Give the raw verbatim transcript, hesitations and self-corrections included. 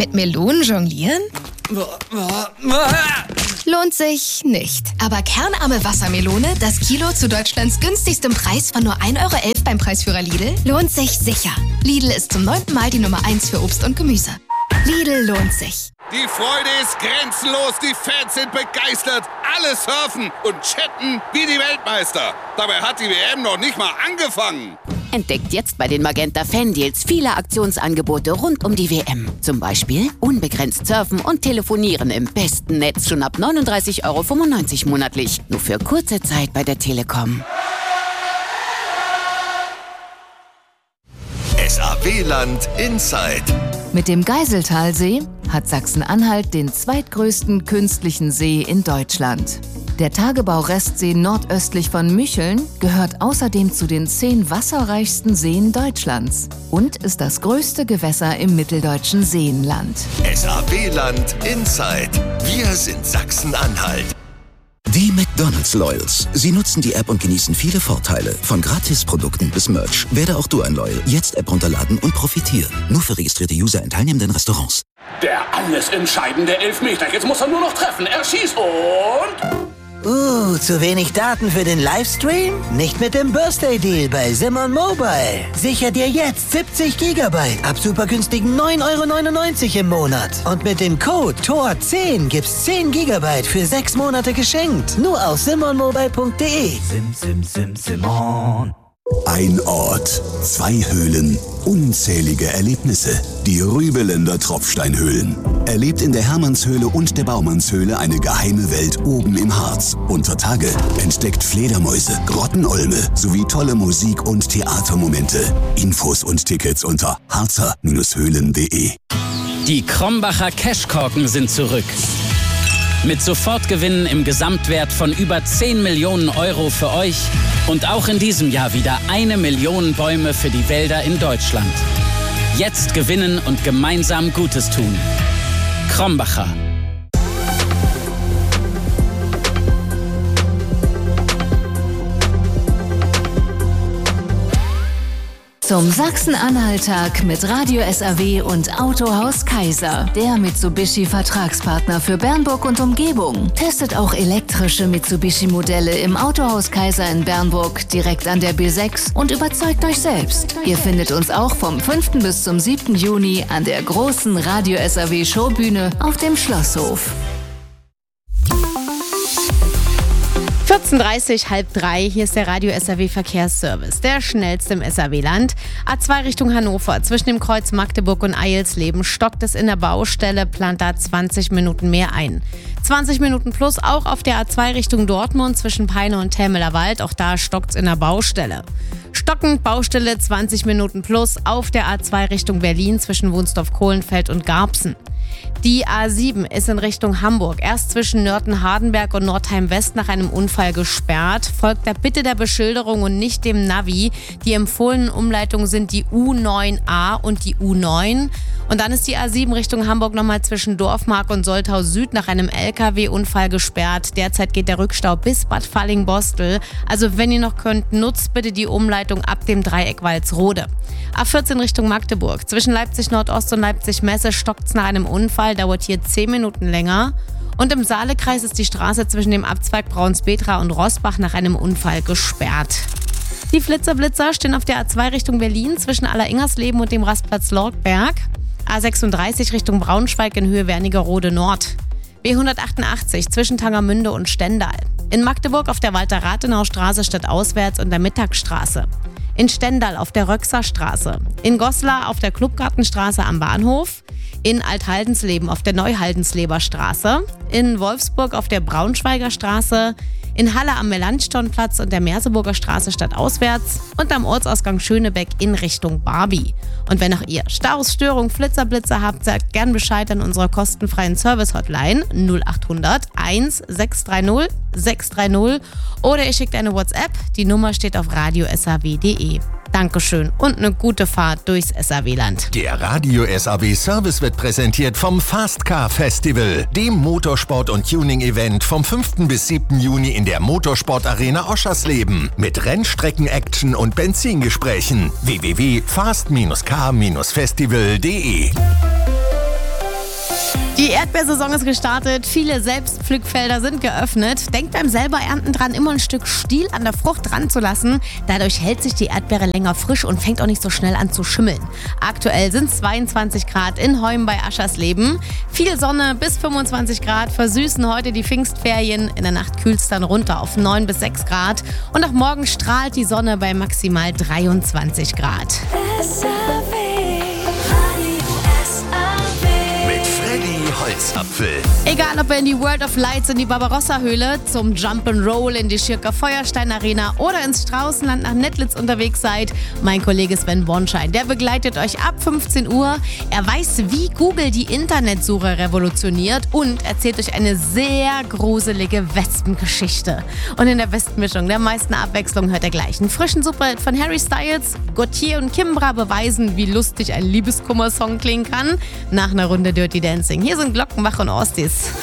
Mit Melonen jonglieren? Lohnt sich nicht. Aber kernarme Wassermelone, das Kilo zu Deutschlands günstigstem Preis von nur ein Euro elf beim Preisführer Lidl, lohnt sich sicher. Lidl ist zum neunten Mal die Nummer eins für Obst und Gemüse. Lidl lohnt sich. Die Freude ist grenzenlos, die Fans sind begeistert, alle surfen und chatten wie die Weltmeister. Dabei hat die W M noch nicht mal angefangen. Entdeckt jetzt bei den Magenta Fan-Deals viele Aktionsangebote rund um die W M. Zum Beispiel unbegrenzt surfen und telefonieren im besten Netz schon ab neununddreißig Euro fünfundneunzig monatlich. Nur für kurze Zeit bei der Telekom. S A W-Land Inside. Mit dem Geiseltalsee hat Sachsen-Anhalt den zweitgrößten künstlichen See in Deutschland. Der Tagebau-Restsee nordöstlich von Mücheln gehört außerdem zu den zehn wasserreichsten Seen Deutschlands und ist das größte Gewässer im mitteldeutschen Seenland. S A W-Land Inside. Wir sind Sachsen-Anhalt. Die McDonald's Loyals. Sie nutzen die App und genießen viele Vorteile. Von Gratisprodukten bis Merch. Werde auch du ein Loyal. Jetzt App runterladen und profitieren. Nur für registrierte User in teilnehmenden Restaurants. Der alles entscheidende Elfmeter. Jetzt muss er nur noch treffen. Er schießt und... Uh, zu wenig Daten für den Livestream? Nicht mit dem Birthday-Deal bei Simon Mobile. Sicher dir jetzt siebzig Gigabyte ab super günstigen neun Euro neunundneunzig im Monat. Und mit dem Code T O R zehn gibt's zehn Gigabyte für sechs Monate geschenkt. Nur auf simon mobile punkt de. Sim, sim, sim, Simon. Ein Ort, zwei Höhlen, unzählige Erlebnisse. Die Rübeländer Tropfsteinhöhlen. Erlebt in der Hermannshöhle und der Baumannshöhle eine geheime Welt oben im Harz. Unter Tage entdeckt Fledermäuse, Grottenolme sowie tolle Musik- und Theatermomente. Infos und Tickets unter harzer Höhlen punkt de. Die Krombacher Cashkorken sind zurück. Mit Sofortgewinnen im Gesamtwert von über zehn Millionen Euro für euch und auch in diesem Jahr wieder eine Million Bäume für die Wälder in Deutschland. Jetzt gewinnen und gemeinsam Gutes tun. Krombacher. Zum Sachsen-Anhalt-Tag mit Radio S A W und Autohaus Kaiser. Der Mitsubishi-Vertragspartner für Bernburg und Umgebung. Testet auch elektrische Mitsubishi-Modelle im Autohaus Kaiser in Bernburg direkt an der B sechs und überzeugt euch selbst. Ihr findet uns auch vom fünften bis zum siebten Juni an der großen Radio S A W Showbühne auf dem Schlosshof. vierzehn Uhr dreißig, halb drei, hier ist der Radio S A W Verkehrsservice, der schnellste im S A W-Land. A zwei Richtung Hannover, zwischen dem Kreuz Magdeburg und Eilsleben stockt es in der Baustelle, plant da zwanzig Minuten mehr ein. zwanzig Minuten plus auch auf der A zwei Richtung Dortmund, zwischen Peine und Telmeler Wald, auch da stockt es in der Baustelle. Stockend Baustelle zwanzig Minuten plus auf der A zwei Richtung Berlin, zwischen Wunsdorf-Kohlenfeld und Garbsen. Die A sieben ist in Richtung Hamburg erst zwischen Nörten-Hardenberg und Nordheim-West nach einem Unfall gesperrt. Folgt der Bitte der Beschilderung und nicht dem Navi. Die empfohlenen Umleitungen sind die U neun A und die U neun. Und dann ist die A sieben Richtung Hamburg nochmal zwischen Dorfmark und Soltau Süd nach einem L K W-Unfall gesperrt. Derzeit geht der Rückstau bis Bad Falling-Bostel. Also wenn ihr noch könnt, nutzt bitte die Umleitung ab dem Dreieck Walsrode. A vierzehn Richtung Magdeburg. Zwischen Leipzig Nordost und Leipzig Messe stockt's nach einem Unfall, dauert hier zehn Minuten länger. Und im Saalekreis ist die Straße zwischen dem Abzweig Braunspetra und Rossbach nach einem Unfall gesperrt. Die Flitzer-Blitzer stehen auf der A zwei Richtung Berlin zwischen Alleringers-Leben und dem Rastplatz Lortberg. A sechsunddreißig Richtung Braunschweig in Höhe Wernigerode Nord. B hundertachtundachtzig zwischen Tangermünde und Stendal. In Magdeburg auf der Walter-Rathenau-Straße stadtauswärts und der Mittagstraße. In Stendal auf der Röxerstraße. In Goslar auf der Klubgartenstraße am Bahnhof. In Althaldensleben auf der Neuhaldensleber Straße. In Wolfsburg auf der Braunschweiger Straße. In Halle am Melanchthonplatz und der Merseburger Straße stadtauswärts und am Ortsausgang Schönebeck in Richtung Barbie. Und wenn auch ihr Staus, Störung, Flitzerblitzer habt, sagt gern Bescheid an unserer kostenfreien Service-Hotline null achthundert eins sechs drei null sechs drei null oder ihr schickt eine WhatsApp. Die Nummer steht auf radio s a w punkt de. Dankeschön und eine gute Fahrt durchs S A W-Land. Der Radio S A W Service wird präsentiert vom Fast Car Festival, dem Motorsport- und Tuning-Event vom fünften bis siebten Juni in der Motorsport-Arena Oschersleben mit Rennstrecken-Action und Benzingesprächen. w w w punkt fast K Festival punkt de Die Erdbeersaison ist gestartet, viele Selbstpflückfelder sind geöffnet. Denkt beim selber Ernten dran, immer ein Stück Stiel an der Frucht dran zu lassen. Dadurch hält sich die Erdbeere länger frisch und fängt auch nicht so schnell an zu schimmeln. Aktuell sind zweiundzwanzig Grad in Heum bei Aschersleben. Viel Sonne bis fünfundzwanzig Grad versüßen heute die Pfingstferien. In der Nacht kühlt es dann runter auf neun bis sechs Grad. Und auch morgen strahlt die Sonne bei maximal dreiundzwanzig Grad. Holzapfel. Egal ob ihr in die World of Lights in die Barbarossa-Höhle, zum Jump'n'Roll in die Schirker Feuerstein-Arena oder ins Straußenland nach Nettlitz unterwegs seid, mein Kollege Sven Bornschein, der begleitet euch ab fünfzehn Uhr. Er weiß, wie Google die Internetsuche revolutioniert und erzählt euch eine sehr gruselige Wespengeschichte. Und in der Bestmischung der meisten Abwechslung hört er gleich einen frischen Superhit von Harry Styles. Gautier und Kimbra beweisen, wie lustig ein Liebeskummer-Song klingen kann. Nach einer Runde Dirty Dancing. Hier sind Glockenbach und Ostis.